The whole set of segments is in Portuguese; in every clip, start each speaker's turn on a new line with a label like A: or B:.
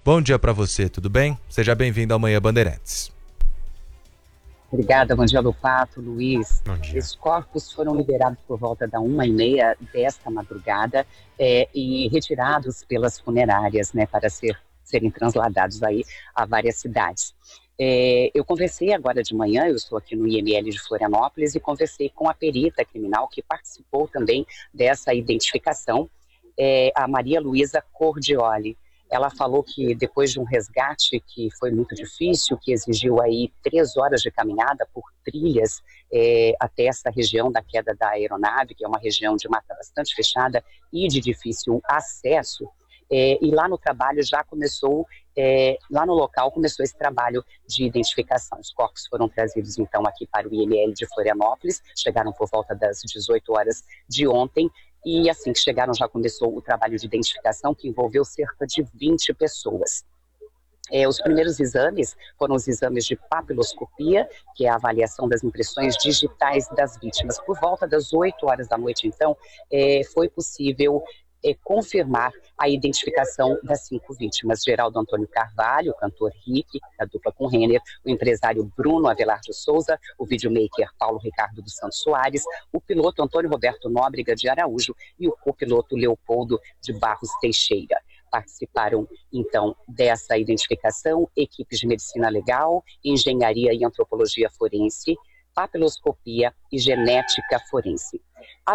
A: Bom dia para você, tudo bem? Seja bem-vindo ao Manhã Bandeirantes.
B: Obrigada, bom dia, Lupato, Luiz.
A: Bom dia.
B: Os corpos foram liberados por volta da 1h30 desta madrugada e retirados pelas funerárias, né, para serem transladados aí a várias cidades. Eu conversei agora de manhã, eu estou aqui no IML de Florianópolis, e conversei com a perita criminal que participou também dessa identificação, a Maria Luísa Cordioli. Ela falou que depois de um resgate que foi muito difícil, que exigiu aí 3 horas de caminhada por trilhas até essa região da queda da aeronave, que é uma região de mata bastante fechada e de difícil acesso, e lá no trabalho já começou, lá no local começou esse trabalho de identificação. Os corpos foram trazidos então aqui para o IML de Florianópolis, chegaram por volta das 18 horas de ontem, e assim que chegaram já começou o trabalho de identificação, que envolveu cerca de 20 pessoas. Os primeiros exames foram os exames de papiloscopia, que é a avaliação das impressões digitais das vítimas. Por volta das 8 horas da noite, então, foi possível confirmar a identificação das 5 vítimas: Geraldo Antônio Carvalho, o cantor Rick, da dupla com Renner, o empresário Bruno Avelar de Souza, o videomaker Paulo Ricardo dos Santos Soares, o piloto Antônio Roberto Nóbrega de Araújo e o copiloto Leopoldo de Barros Teixeira. Participaram, então, dessa identificação equipes de medicina legal, engenharia e antropologia forense, papiloscopia e genética forense. À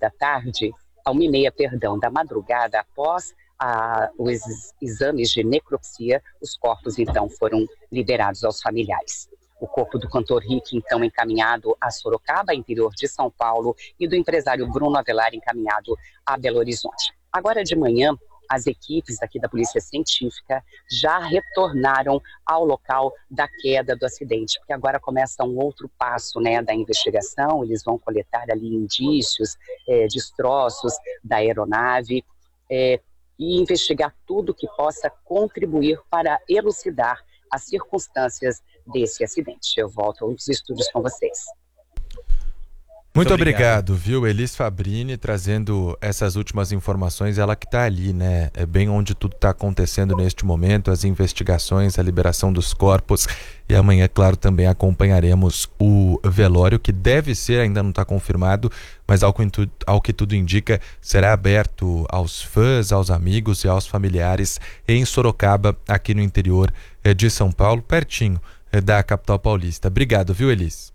B: 1h30 da madrugada, após os exames de necropsia, os corpos, então, foram liberados aos familiares. O corpo do cantor Rick, então, encaminhado a Sorocaba, interior de São Paulo, e do empresário Bruno Avelar, encaminhado a Belo Horizonte. Agora de manhã, as equipes aqui da Polícia Científica já retornaram ao local da queda do acidente, porque agora começa um outro passo, né, da investigação. Eles vão coletar ali indícios, destroços da aeronave e investigar tudo que possa contribuir para elucidar as circunstâncias desse acidente. Eu volto aos estúdios com vocês.
A: Muito obrigado, viu? Elis Fabrini trazendo essas últimas informações, ela que está ali, né? É bem onde tudo está acontecendo neste momento, as investigações, a liberação dos corpos, e amanhã, claro, também acompanharemos o velório, que deve ser, ainda não está confirmado, mas ao que tudo indica, será aberto aos fãs, aos amigos e aos familiares em Sorocaba, aqui no interior de São Paulo, pertinho da capital paulista. Obrigado, viu, Elis?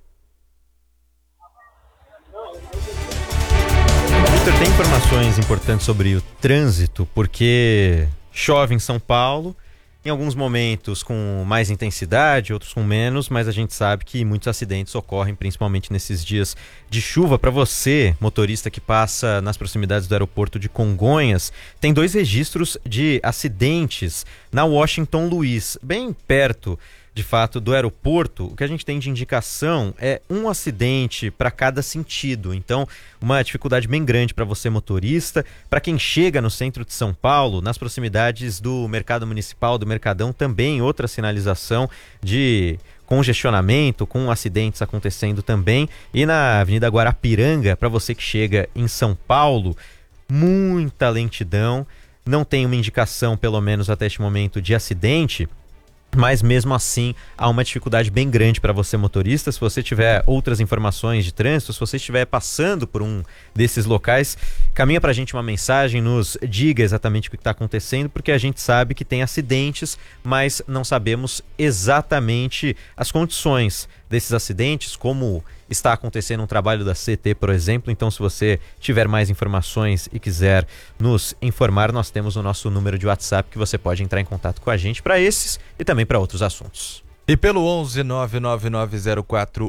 C: Victor, tem informações importantes sobre o trânsito, porque chove em São Paulo, em alguns momentos com mais intensidade, outros com menos, mas a gente sabe que muitos acidentes ocorrem principalmente nesses dias de chuva. Para você, motorista que passa nas proximidades do aeroporto de Congonhas, tem 2 registros de acidentes na Washington Luiz, bem perto de fato do aeroporto. O que a gente tem de indicação é um acidente para cada sentido, então uma dificuldade bem grande para você, motorista. Para quem chega no centro de São Paulo, nas proximidades do Mercado Municipal, do Mercadão, também outra sinalização de congestionamento, com acidentes acontecendo também. E na Avenida Guarapiranga, para você que chega em São Paulo, muita lentidão, não tem uma indicação, pelo menos até este momento, de acidente, mas mesmo assim há uma dificuldade bem grande para você, motorista. Se você tiver outras informações de trânsito, se você estiver passando por um desses locais, caminha para a gente uma mensagem, nos diga exatamente o que está acontecendo, porque a gente sabe que tem acidentes, mas não sabemos exatamente as condições desses acidentes, como está acontecendo um trabalho da CT, por exemplo. Então, se você tiver mais informações e quiser nos informar, nós temos o nosso número de WhatsApp, que você pode entrar em contato com a gente para esses e também para outros assuntos.
A: E pelo 11 99904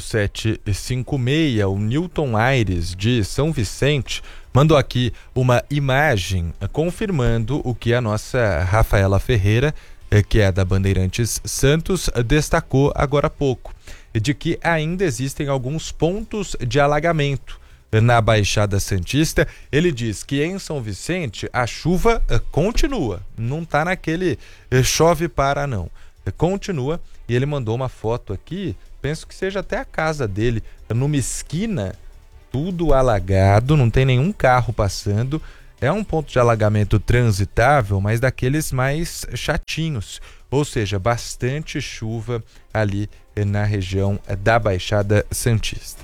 A: 8756, o Newton Aires, de São Vicente, mandou aqui uma imagem confirmando o que a nossa Rafaela Ferreira, que é da Bandeirantes Santos, destacou agora há pouco, de que ainda existem alguns pontos de alagamento na Baixada Santista. Ele diz que em São Vicente a chuva continua, não está naquele chove para não, continua. E ele mandou uma foto aqui, penso que seja até a casa dele, numa esquina, tudo alagado, não tem nenhum carro passando. é um ponto de alagamento transitável, mas daqueles mais chatinhos, ou seja, bastante chuva ali na região da Baixada Santista.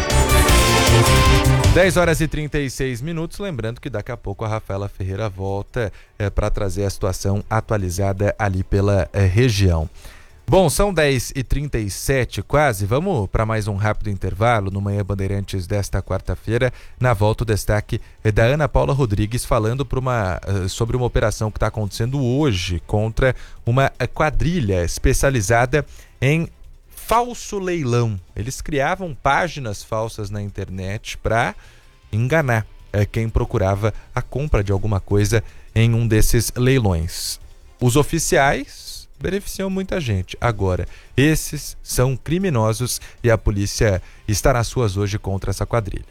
A: 10h36, lembrando que daqui a pouco a Rafaela Ferreira volta para trazer a situação atualizada ali pela região. Bom, são 10h37 quase, vamos para mais um rápido intervalo no Manhã Bandeirantes desta quarta-feira. Na volta o destaque é da Ana Paula Rodrigues falando sobre uma operação que está acontecendo hoje contra uma quadrilha especializada em falso leilão. Eles criavam páginas falsas na internet para enganar quem procurava a compra de alguma coisa em um desses leilões. Os oficiais beneficiam muita gente. Agora, esses são criminosos e a polícia está nas ruas hoje contra essa quadrilha.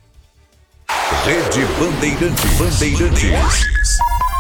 D: Rede Bandeirantes.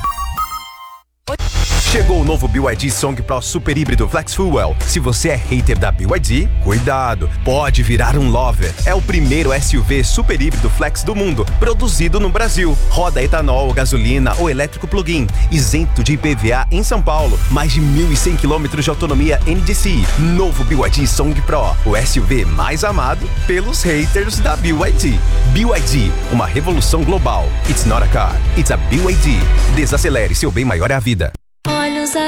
D: Chegou o novo BYD Song Pro Super Híbrido Flex Fuel. Se você é hater da BYD, cuidado, pode virar um lover. É o primeiro SUV super híbrido flex do mundo, produzido no Brasil. Roda etanol, gasolina ou elétrico plug-in, isento de IPVA em São Paulo. Mais de 1.100 km de autonomia NDCi. Novo BYD Song Pro, o SUV mais amado pelos haters da BYD. BYD, uma revolução global. It's not a car, it's a BYD. Desacelere, seu bem maior é a vida.